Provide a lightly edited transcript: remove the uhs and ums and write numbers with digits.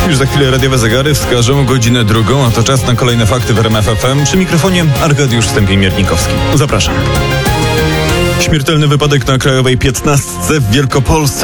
Już za chwilę radiowe zegary wskażą godzinę 2, a to czas na kolejne fakty w RMF FM. Przy mikrofonie Arkadiusz Stępień-Miernikowski. Zapraszam. Śmiertelny wypadek na Krajowej 15 w Wielkopolsce.